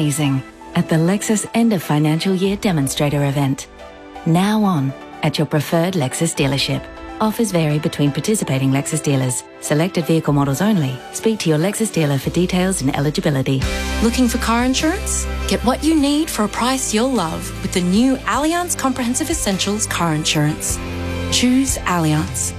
amazing at the Lexus End of Financial Year Demonstrator event. Now on at your preferred Lexus dealership. Offers vary between participating Lexus dealers. Selected vehicle models only. Speak to your Lexus dealer for details and eligibility. Looking for car insurance? Get what you need for a price you'll love with the new Allianz Comprehensive Essentials Car Insurance. Choose Allianz.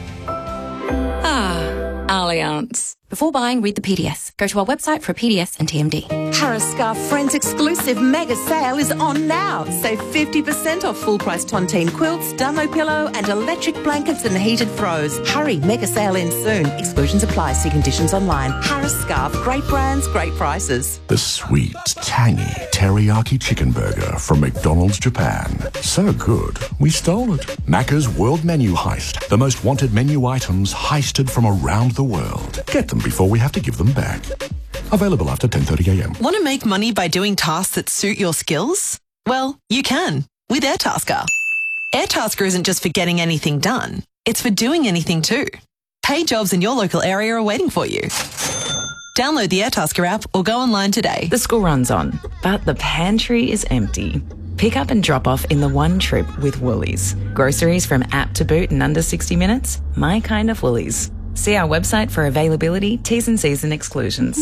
Allianz. Before buying, read the PDS. Go to our website for a PDS and TMD. Harris Scarf Friends exclusive mega sale is on now. Save 50% off full price tontine quilts, Dunlow pillow and electric blankets and heated throws. Hurry, mega sale ends soon. Exclusions apply. See conditions online. Harris Scarf, great brands, great prices. The sweet, tangy teriyaki chicken burger from McDonald's Japan. So good, we stole it. Macca's World Menu Heist. The most wanted menu items heisted from around the world. Get them before we have to give them back. Available after 10:30 a.m. Want to make money by doing tasks that suit your skills? Well, you can with Airtasker. Airtasker isn't just for getting anything done. It's for doing anything too. Paid jobs in your local area are waiting for you. Download the Airtasker app or go online today. The school run's on, but the pantry is empty. Pick up and drop off in the one trip with Woolies. Groceries from app to boot in under 60 minutes? My kind of Woolies. See our website for availability, T's and C's and exclusions.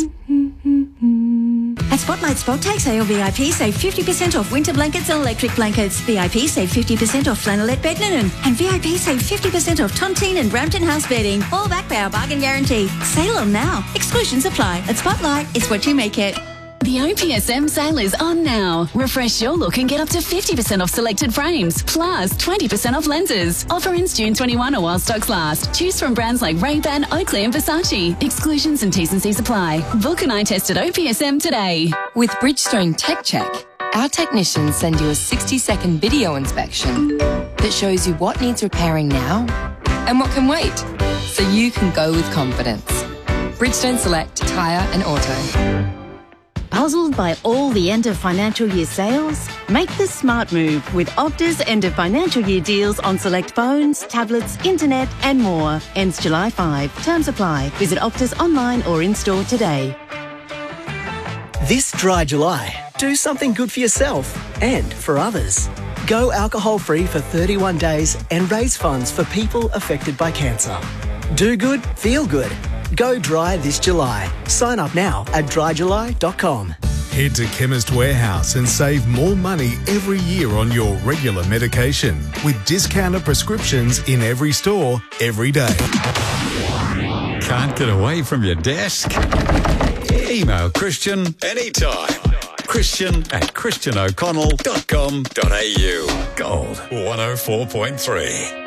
At Spotlight Spot Take Sale, VIP save 50% off winter blankets and electric blankets. VIP save 50% off flannelette bed linen. And VIP save 50% off tontine and Brampton House bedding. All backed by our bargain guarantee. Sale on now. Exclusions apply. At Spotlight, it's what you make it. The OPSM sale is on now. Refresh your look and get up to 50% off selected frames, plus 20% off lenses. Offer ends June 21 or while stocks last. Choose from brands like Ray-Ban, Oakley and Versace. Exclusions and T's and C's apply. Book an eye test at OPSM today. With Bridgestone Tech Check, our technicians send you a 60-second video inspection that shows you what needs repairing now and what can wait, so you can go with confidence. Bridgestone Select Tyre and Auto. Puzzled by all the end of financial year sales? Make the smart move with Opta's end of financial year deals on select phones, tablets, internet and more. Ends July 5. Terms apply. Visit Opta's online or in-store today. This dry July, do something good for yourself and for others. Go alcohol-free for 31 days and raise funds for people affected by cancer. Do good, feel good. Go dry this July. Sign up now at dryjuly.com. Head to Chemist Warehouse and save more money every year on your regular medication with discounted prescriptions in every store, every day. Can't get away from your desk? Email Christian anytime. Christian@christianoconnell.com.au. Gold 104.3.